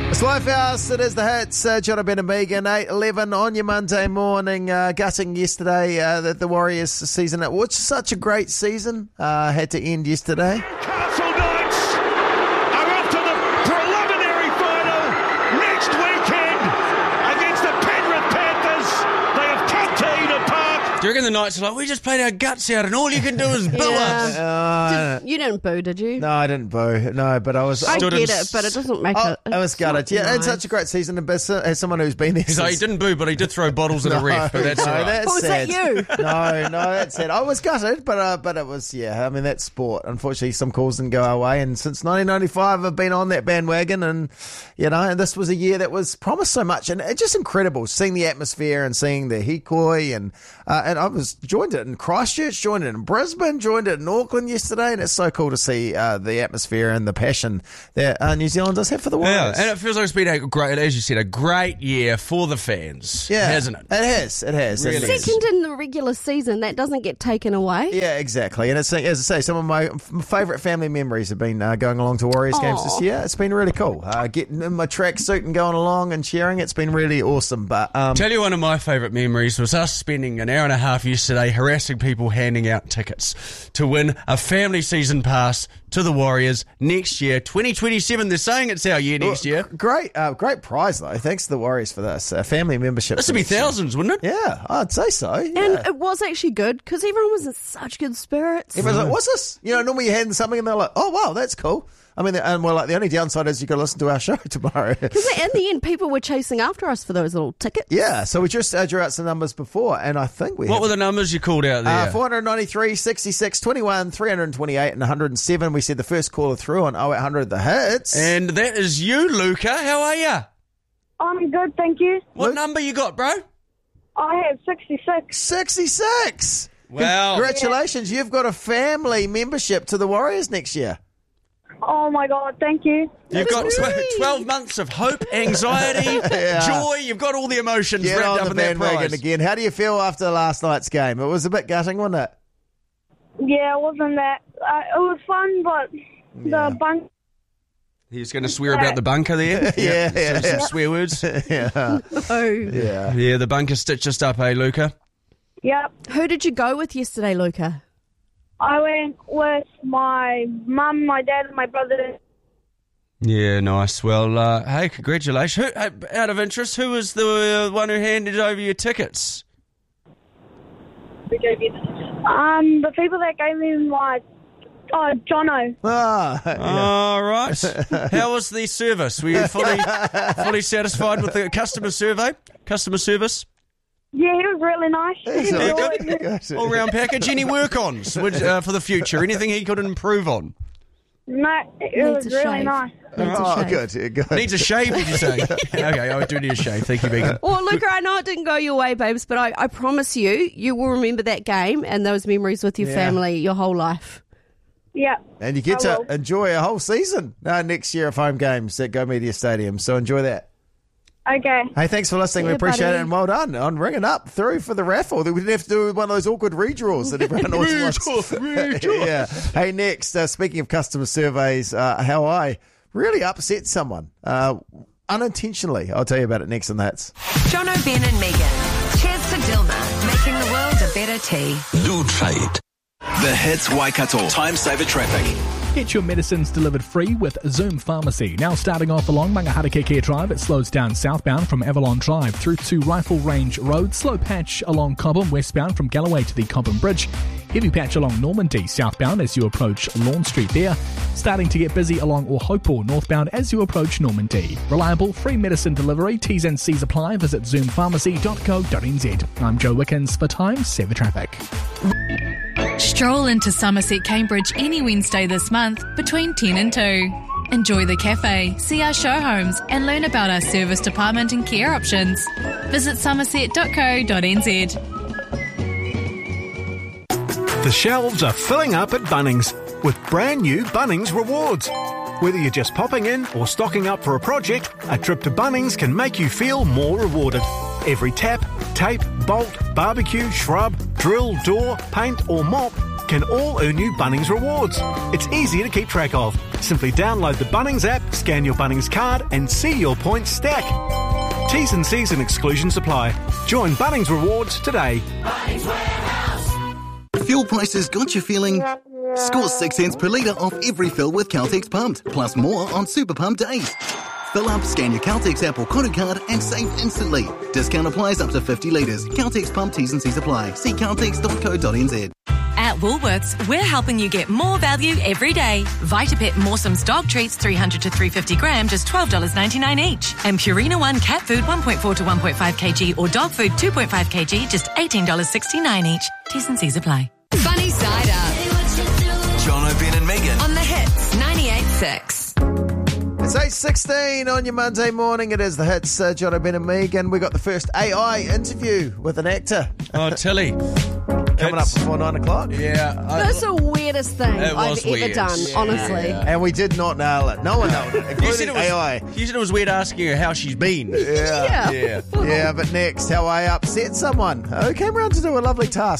It's Lifehouse, it is the hits, John Ben and Megan, 8:11 on your Monday morning, gutting yesterday the Warriors season, which is such a great season, had to end yesterday. Newcastle Knights are off to the preliminary final next weekend against the Penrith Panthers. They have come to Eden Park. Do you reckon the Knights are like, we just played our guts out and all you can do is boo us? You didn't boo, did you? No, I didn't boo. No, but I was... I get it, but it doesn't make it... I was gutted. Yeah, nice. it's such a great season. And as someone who's been there He's like, he didn't boo, but he did throw bottles at a ref, but that's all right. That's was sad. that you? No, that's sad. I was gutted, but it was, I mean, that's sport. Unfortunately, some calls didn't go our way, and since 1995, I've been on that bandwagon, and, and this was a year that was promised so much, and it's just incredible, seeing the atmosphere and seeing the hikoi, and I joined it in Christchurch, joined it in Brisbane, joined it in Auckland yesterday, and it's so cool to see the atmosphere and the passion that New Zealand does have for the Warriors. Yeah, and it feels like it's been a great, as you said, a great year for the fans, hasn't it? It has. Really. Second in the regular season, that doesn't get taken away. Yeah, exactly. And it's, as I say, some of my favourite family memories have been going along to Warriors games this year. It's been really cool. Getting in my tracksuit and going along and cheering. It's been really awesome. But tell you one of my favourite memories was us spending an hour and a half yesterday harassing people handing out tickets to win a family season pass to the Warriors next year, 2027. They're saying it's our year next year. Great prize, though. Thanks to the Warriors for this. Family membership. This would be thousands, wouldn't it? Yeah, I'd say so. Yeah. And it was actually good because everyone was in such good spirits. Everyone's like, what's this? Normally you hand something and they're like, oh, wow, that's cool. I mean, and we're like, the only downside is you've got to listen to our show tomorrow. Because in the end, people were chasing after us for those little tickets. Yeah, so we just drew out some numbers before, and I think What were the numbers you called out there? 493, 66, 21, 328, and 107. We said the first caller through on 0800 The Hits. And that is you, Luca. How are you? I'm good, thank you. What number you got, bro? I have 66. 66! Wow. Congratulations, you've got a family membership to the Warriors next year. Oh my God, thank you. You've got 12 months of hope, anxiety, joy. You've got all the emotions Get wrapped on up the in that bandwagon prize. again. How do you feel after last night's game? It was a bit gutting, wasn't it? Yeah, it wasn't that. It was fun, but the bunk. He's going to swear about the bunker there. Some swear words. Yeah. Yeah, the bunker stitched us up, Luca? Yep. Who did you go with yesterday, Luca? I went with my mum, my dad, and my brother. Yeah, nice. Well, hey, congratulations. Out of interest, who was the one who handed over your tickets? The people that gave me my... Jono. All right. How was the service? Were you fully satisfied with the customer service? Yeah, he was really nice. All-round package. Any work-ons for the future? Anything he could improve on? No, it was really nice. Good. Needs a shave, did you say? Okay, I do need a shave. Thank you, Megan. Well, Luca, I know it didn't go your way, babes, but I promise you will remember that game and those memories with your family your whole life. Yeah. And you get to enjoy a whole season next year of home games at Go Media Stadium. So enjoy that. Okay. Hey, thanks for listening. We appreciate buddy. it, and well done on ringing up through for the raffle. We didn't have to do one of those awkward redraws that everyone always wants. Yeah. Hey, next, speaking of customer surveys, how I really upset someone unintentionally. I'll tell you about it next on That's. Jono, Ben and Megan. Cheers to Dilma, making the world a better tea. New trade. The Hits Waikato Time Saver Traffic. Get your medicines delivered free with Zoom Pharmacy. Now starting off along Mangaharakeke Drive, it slows down southbound from Avalon Drive through to Rifle Range Road. Slow patch along Cobham westbound from Galloway to the Cobham Bridge. Heavy patch along Normandy southbound as you approach Lawn Street there. Starting to get busy along Ohopo northbound as you approach Normandy. Reliable free medicine delivery. T's and C's apply. Visit zoompharmacy.co.nz. I'm Joe Wickens for Time Saver Traffic. Stroll into Somerset Cambridge any Wednesday this month between 10 and 2. Enjoy the cafe, see our show homes and learn about our service department and care options. Visit somerset.co.nz. The shelves are filling up at Bunnings with brand new Bunnings rewards. Whether you're just popping in or stocking up for a project, a trip to Bunnings can make you feel more rewarded. Every tap, tape, bolt, barbecue, shrub, drill, door, paint or mop can all earn you Bunnings rewards. It's easy to keep track of. Simply download the Bunnings app, scan your Bunnings card, and see your points stack. T's and C's and exclusions apply. Join Bunnings Rewards today. Fuel prices got you feeling? Score 6 cents per litre off every fill with Caltex Pumped, plus more on Super Pump days. Fill up, scan your Caltex app or Koru card and save instantly. Discount applies up to 50 litres. Caltex Pump T's and C's apply. See caltex.co.nz. At Woolworths, we're helping you get more value every day. Vitapet Moresome's dog treats 300 to 350 gram, just $12.99 each. And Purina One cat food 1.4 to 1.5 kg or dog food 2.5 kg, just $18.69 each. T's and C's apply. Funny Side Up. John O'Brien and Megan. On the Hits 98.6. It's 8:16 on your Monday morning. It is the Hits, John O'Brien and Megan. We got the first AI interview with an actor. Oh, Tilly. Coming up before 9 o'clock. Yeah. That's the weirdest thing It I've was ever weird. done, Yeah. honestly. And we did not nail it. No one nailed it, including AI. You said it was weird asking her how she's been. Yeah. Yeah. Yeah, but next, how I upset someone. I came around to do a lovely task.